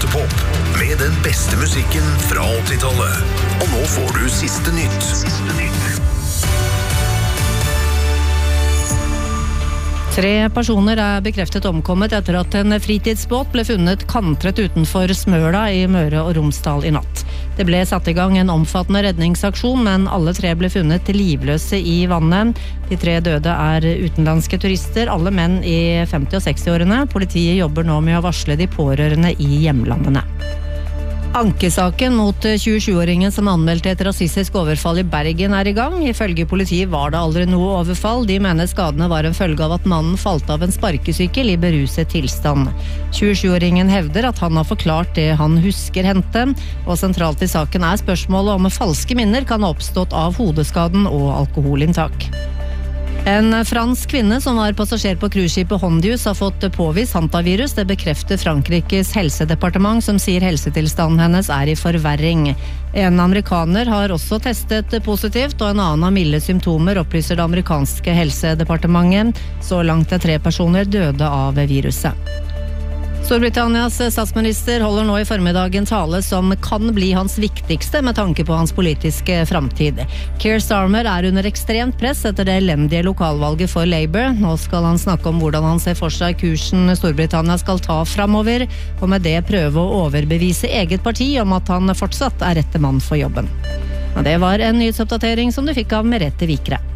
Topp med den beste musikken fra 80-tallet. Og nå får du siste nytt. 3 personer bekreftet omkommet etter at en fritidsbåt ble funnet kantret utenfor Smøla i Møre og Romsdal i natt. Det ble satt i gang en omfattende redningsaksjon, men alle 3 ble funnet livløse i vannet. De 3 døde utenlandske turister, alle menn i 50- og 60-årene. Politiet jobber nå med å varsle de pårørende i hjemlandene. Ankesaken mot 27-åringen som anmeldte et rasistisk overfall i Bergen i gang. Ifølge politiet var det aldri noe overfall. De mener skadene var en følge av at mannen falt av en sparkesykkel i beruset tilstand. 27-åringen hevder at han har forklart det han husker hendte, og sentralt i saken spørsmålet om falske minner kan ha oppstått av hodeskaden og alkoholinntak. En fransk kvinne som var passasjer på cruiseskipet Hondius har fått påvist hantavirus. Det bekrefter Frankrikes helsedepartement, som sier helsetilstanden hennes i forverring. En amerikaner har også testet positivt, og en annen har milde symptomer, opplyser det amerikanske helsedepartementet. Så langt 3 personer døde av viruset. Storbritannias statsminister holder nå i formiddagen tale som kan bli hans viktigste med tanke på hans politiske framtid. Keir Starmer under ekstremt press etter det elendige lokalvalget for Labour. Nå skal han snakke om hvordan han ser for seg kursen Storbritannia skal ta framover, og med det prøve å overbevise eget parti om at han fortsatt rette mann for jobben. Og det var en nyhetsoppdatering som du fikk av Merete Vikre.